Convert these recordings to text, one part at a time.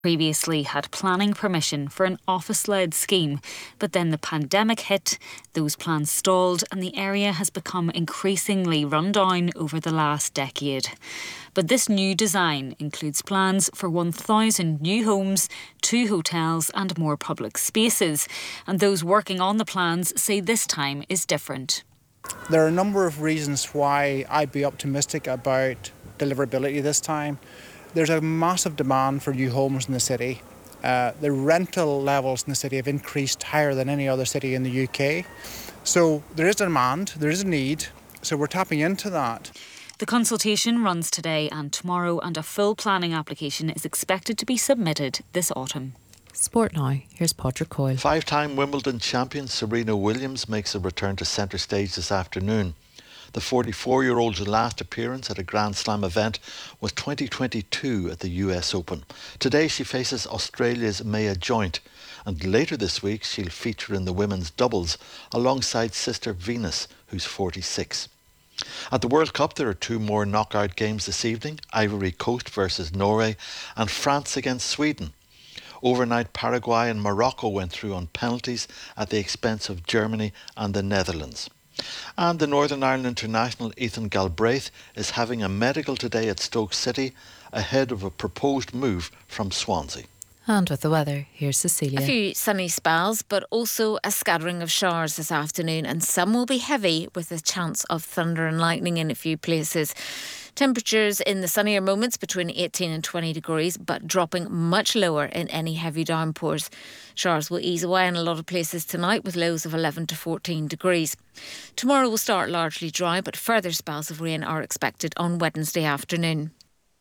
Previously had planning permission for an office-led scheme, but then the pandemic hit, those plans stalled and the area has become increasingly run down over the last decade. But this new design includes plans for 1,000 new homes, 2 hotels and more public spaces. And those working on the plans say this time is different. There are a number of reasons why I'd be optimistic about deliverability this time. There's a massive demand for new homes in the city. The rental levels in the city have increased higher than any other city in the UK. So there is a demand, there is a need, so we're tapping into that. The consultation runs today and tomorrow, and a full planning application is expected to be submitted this autumn. Sport now, here's Padraig Coyle. 5-time Wimbledon champion Serena Williams makes a return to centre stage this afternoon. The 44-year-old's last appearance at a Grand Slam event was 2022 at the US Open. Today she faces Australia's Maya Joint, and later this week she'll feature in the women's doubles alongside sister Venus, who's 46. At the World Cup there are 2 more knockout games this evening, Ivory Coast versus Norway and France against Sweden. Overnight, Paraguay and Morocco went through on penalties at the expense of Germany and the Netherlands. And the Northern Ireland international Ethan Galbraith is having a medical today at Stoke City ahead of a proposed move from Swansea. And with the weather, here's Cecilia. A few sunny spells, but also a scattering of showers this afternoon, and some will be heavy with a chance of thunder and lightning in a few places. Temperatures in the sunnier moments between 18 and 20 degrees, but dropping much lower in any heavy downpours. Showers will ease away in a lot of places tonight with lows of 11 to 14 degrees. Tomorrow will start largely dry, but further spells of rain are expected on Wednesday afternoon.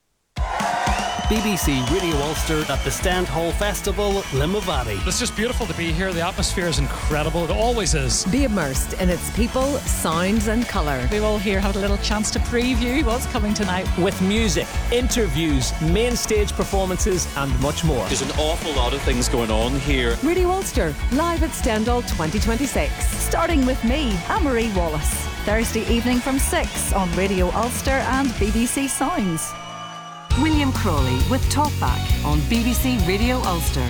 BBC Radio Ulster at the Stand Hall Festival, Limavady. It's just beautiful to be here. The atmosphere is incredible. It always is. Be immersed in its people, sounds and colour. We've all here had a little chance to preview what's coming tonight. With music, interviews, main stage performances and much more. There's an awful lot of things going on here. Radio Ulster, live at Stendhal 2026. Starting with me, Anne-Marie Wallace. Thursday evening from 6 on Radio Ulster and BBC Sounds. William Crawley with Talkback on BBC Radio Ulster.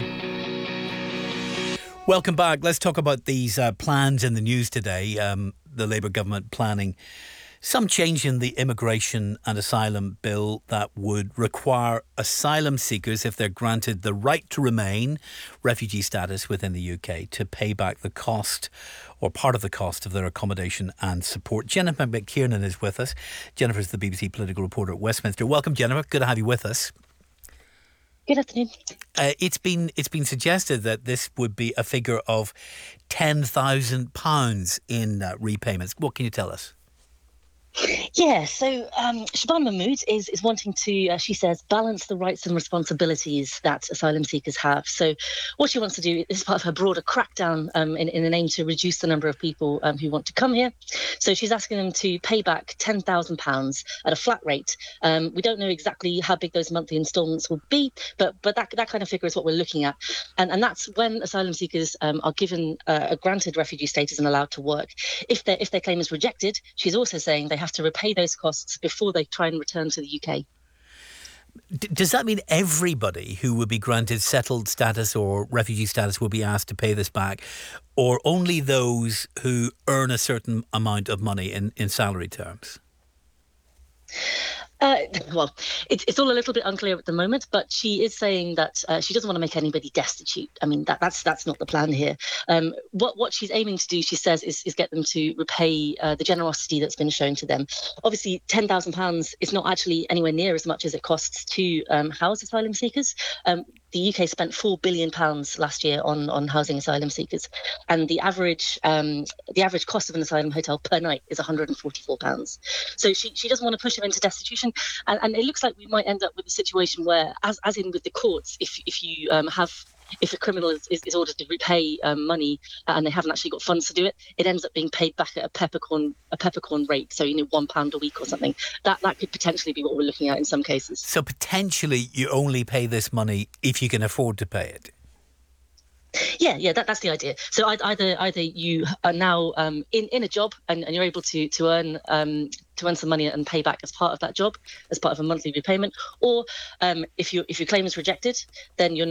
Welcome back. Let's talk about these plans in the news today. The Labour government planning some change in the immigration and asylum bill that would require asylum seekers, if they're granted the right to remain refugee status within the UK, to pay back the cost or part of the cost of their accommodation and support. Jennifer McKiernan is with us. Jennifer is the BBC political reporter at Westminster. Welcome, Jennifer. Good to have you with us. Good afternoon. It's been suggested that this would be a figure of £10,000 in repayments. What can you tell us? Yeah, so Shabana Mahmood is wanting to, she says, balance the rights and responsibilities that asylum seekers have. So what she wants to do is part of her broader crackdown in an aim to reduce the number of people who want to come here. So she's asking them to pay back £10,000 at a flat rate. We don't know exactly how big those monthly instalments will be, but that kind of figure is what we're looking at. And that's when asylum seekers are given a granted refugee status and allowed to work. If their claim is rejected, she's also saying they have to repay those costs before they try and return to the UK. Does that mean everybody who would be granted settled status or refugee status will be asked to pay this back, or only those who earn a certain amount of money in salary terms? Well, it's all a little bit unclear at the moment, but she is saying that she doesn't want to make anybody destitute. I mean, that's not the plan here. What she's aiming to do, she says, is get them to repay the generosity that's been shown to them. Obviously, £10,000 is not actually anywhere near as much as it costs to house asylum seekers. The UK spent £4 billion last year on housing asylum seekers, and the average cost of an asylum hotel per night is £144. So she doesn't want to push them into destitution, and it looks like we might end up with a situation where, as in with the courts, if a criminal is ordered to repay money and they haven't actually got funds to do it, it ends up being paid back at a peppercorn rate. So, £1 a week or something. That could potentially be what we're looking at in some cases. So potentially you only pay this money if you can afford to pay it. Yeah, that's the idea. So either you are now in a job and you're able to earn to earn some money and pay back as part of that job, as part of a monthly repayment. Or if your claim is rejected, then you're